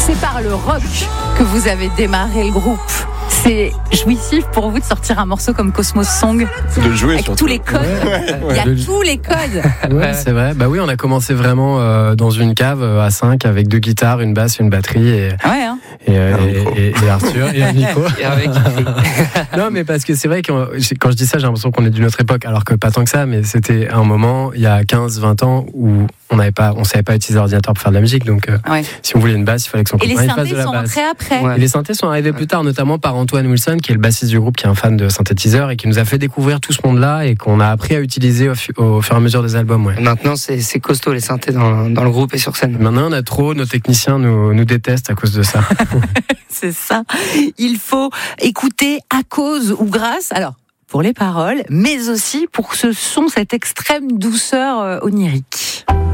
C'est par le rock que vous avez démarré le groupe. C'est jouissif pour vous de sortir un morceau comme Cosmos Song De jouer avec surtout. tous les codes. Il y a tous les codes. Ouais, c'est vrai. Bah oui, on a commencé vraiment dans une cave à 5 avec 2 guitares, une basse, une batterie et Arthur et un micro. Et avec Non, mais parce que c'est vrai que quand je dis ça, j'ai l'impression qu'on est d'une autre époque, alors que pas tant que ça, mais c'était un moment, il y a 15-20 ans, où on savait pas utiliser l'ordinateur pour faire de la musique, donc si on voulait une basse, il fallait que son Et les copain fasse de synthés la sont basse. entrés après. Ouais. Et les synthés sont arrivés plus tard, notamment par Antoine Wilson, qui est le bassiste du groupe, qui est un fan de synthétiseurs et qui nous a fait découvrir tout ce monde-là et qu'on a appris à utiliser au fur et à mesure des albums. Ouais. Maintenant, c'est costaud les synthés dans le groupe et sur scène. Maintenant, on a trop, nos techniciens nous détestent à cause de ça. C'est ça. Il faut écouter à cause ou grâce, alors pour les paroles, mais aussi pour ce son, cette extrême douceur onirique.